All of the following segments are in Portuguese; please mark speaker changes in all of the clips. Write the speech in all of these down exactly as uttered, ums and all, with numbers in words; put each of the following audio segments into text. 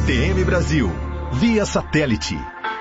Speaker 1: T M Brasil, via satélite.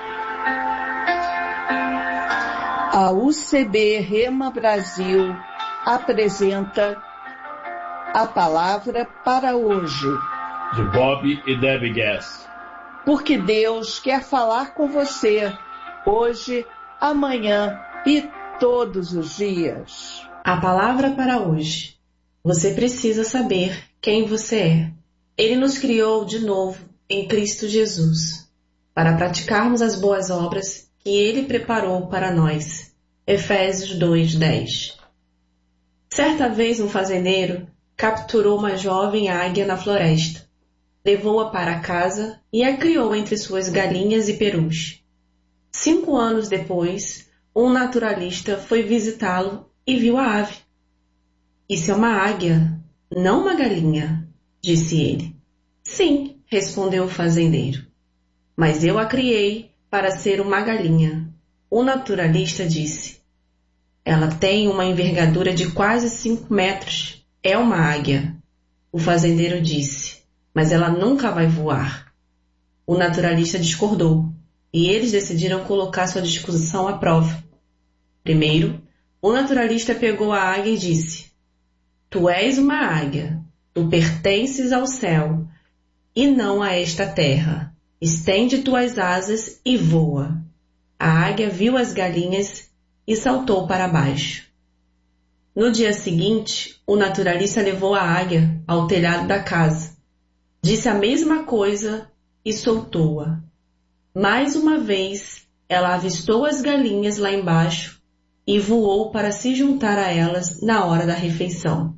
Speaker 2: A U C B Rema Brasil apresenta a palavra para hoje.
Speaker 3: De Bob e Debbie Gass.
Speaker 2: Porque Deus quer falar com você hoje, amanhã e todos os dias.
Speaker 4: A palavra para hoje. Você precisa saber quem você é. Ele nos criou de novo em Cristo Jesus, para praticarmos as boas obras que Ele preparou para nós. Efésios dois, dez. Certa vez um fazendeiro capturou uma jovem águia na floresta, levou-a para casa e a criou entre suas galinhas e perus. Cinco anos depois, um naturalista foi visitá-lo e viu a ave. Isso é uma águia, não uma galinha, disse ele. Sim, respondeu o fazendeiro. Mas eu a criei para ser uma galinha. O naturalista disse. Ela tem uma envergadura de quase cinco metros. É uma águia. O fazendeiro disse. Mas ela nunca vai voar. O naturalista discordou, e eles decidiram colocar sua discussão à prova. Primeiro, o naturalista pegou a águia e disse: Tu és uma águia, tu pertences ao céu, e não a esta terra. Estende tuas asas e voa. A águia viu as galinhas e saltou para baixo. No dia seguinte, o naturalista levou a águia ao telhado da casa. Disse a mesma coisa e soltou-a. Mais uma vez, ela avistou as galinhas lá embaixo e voou para se juntar a elas na hora da refeição.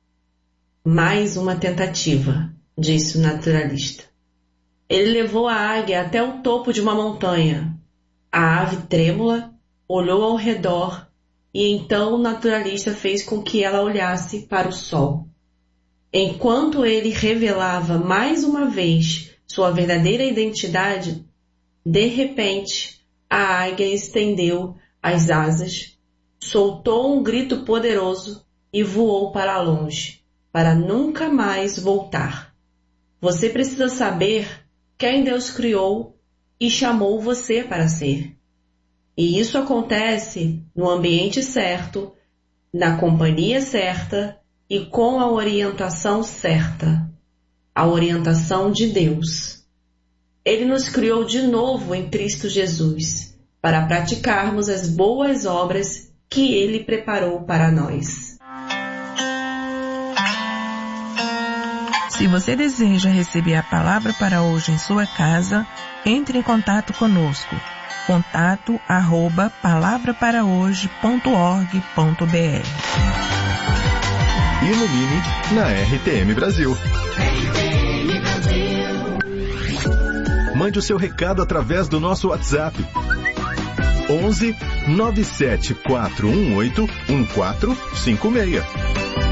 Speaker 4: Mais uma tentativa, disse o naturalista. Ele levou a águia até o topo de uma montanha. A ave trêmula olhou ao redor e então o naturalista fez com que ela olhasse para o sol. Enquanto ele revelava mais uma vez sua verdadeira identidade, de repente a águia estendeu as asas, soltou um grito poderoso e voou para longe, para nunca mais voltar. Você precisa saber quem Deus criou e chamou você para ser. E isso acontece no ambiente certo, na companhia certa e com a orientação certa, a orientação de Deus. Ele nos criou de novo em Cristo Jesus, para praticarmos as boas obras que Ele preparou para nós.
Speaker 5: Se você deseja receber a palavra para hoje em sua casa, entre em contato conosco. Contato arroba palavra para hoje ponto org ponto br.
Speaker 1: Ilumine na R T M Brasil. Mande o seu recado através do nosso WhatsApp. onze nove sete quatro um oito um quatro cinco seis.